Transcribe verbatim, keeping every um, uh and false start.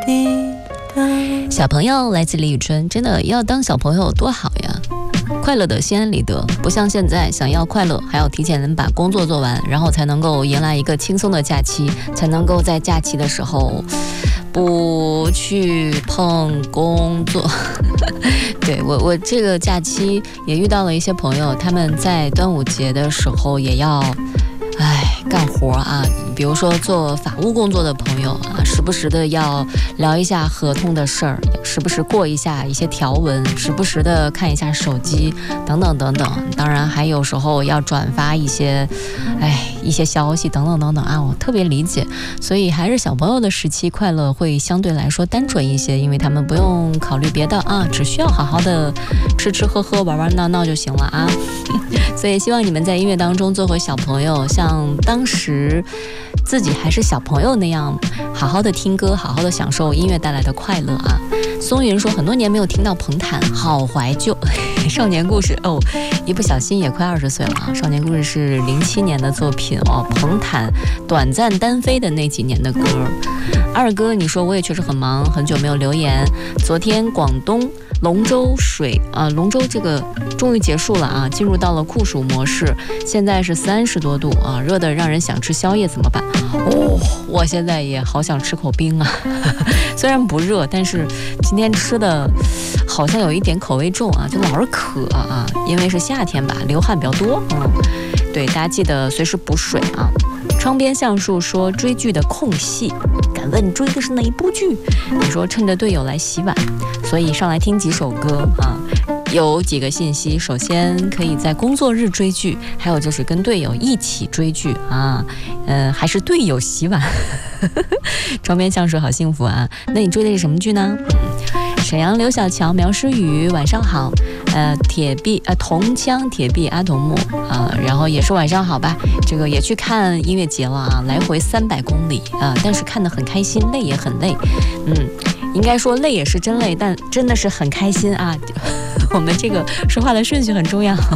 小朋友来自李宇春，真的要当小朋友多好呀，快乐的心安理得，不像现在想要快乐还要提前把工作做完，然后才能够迎来一个轻松的假期，才能够在假期的时候不去碰工作。对，我我这个假期也遇到了一些朋友，他们在端午节的时候也要唉干活啊，比如说做法务工作的朋友啊，时不时的要聊一下合同的事儿，时不时过一下一些条文，时不时的看一下手机，等等等等。当然还有时候要转发一些唉一些消息等等等等啊，我特别理解。所以还是小朋友的时期快乐会相对来说单纯一些，因为他们不用考虑别的啊，只需要好好的吃吃喝喝玩玩闹闹就行了啊。所以希望你们在音乐当中做回小朋友，像当时自己还是小朋友那样，好好的听歌，好好的享受音乐带来的快乐啊。松云说很多年没有听到彭坦，好怀旧。少年故事哦，一不小心也快二十岁了啊。少年故事是零七年的作品哦，彭坦短暂单飞的那几年的歌。二哥，你说我也确实很忙，很久没有留言。昨天广东龙舟水啊，龙舟这个终于结束了啊，进入到了酷暑模式，现在是三十多度啊，热得让人想吃宵夜，怎么办？哦，我现在也好想吃口冰啊，虽然不热，但是今天吃的好像有一点口味重啊，就老是渴啊，因为是夏天吧，流汗比较多。嗯，对，大家记得随时补水啊。窗边橡树说追剧的空隙，敢问追的是哪一部剧？你说趁着队友来洗碗，所以上来听几首歌啊。有几个信息，首先可以在工作日追剧，还有就是跟队友一起追剧啊，呃，还是队友洗碗。窗边橡树好幸福啊！那你追的是什么剧呢？嗯、沈阳刘小乔苗诗雨晚上好，呃，铁臂呃铜枪铁臂阿童木啊、呃，然后也是晚上好吧，这个也去看音乐节了啊，来回三百公里啊、呃，但是看得很开心，累也很累，嗯，应该说累也是真累，但真的是很开心啊。我们这个说话的顺序很重要。